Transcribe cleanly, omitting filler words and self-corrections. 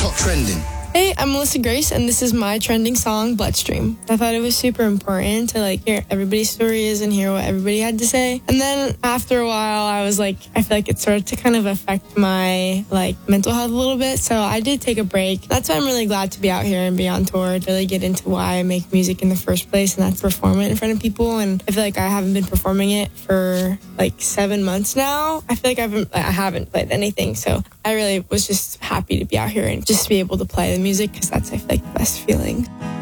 top trending. Hey, I'm Melissa Grace, and this is my trending song, Bloodstream. I thought it was super important to hear everybody's stories and hear what everybody had to say. And then after a while, I was I feel like it started to kind of affect my mental health a little bit. So I did take a break. That's why I'm really glad to be out here and be on tour, to really get into why I make music in the first place, and that's perform it in front of people. And I feel like I haven't been performing it for 7 months now. I feel like I haven't played anything. So I really was just happy to be out here and just be able to play the music, because that's, I feel like, the best feeling.